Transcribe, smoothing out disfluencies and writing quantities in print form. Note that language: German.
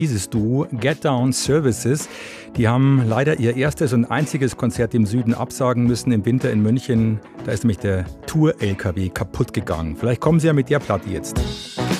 Dieses Duo Get Down Services, die haben leider ihr erstes und einziges Konzert im Süden absagen müssen im Winter in München. Da ist nämlich der Tour-LKW kaputt gegangen. Vielleicht kommen sie ja mit der Platte jetzt.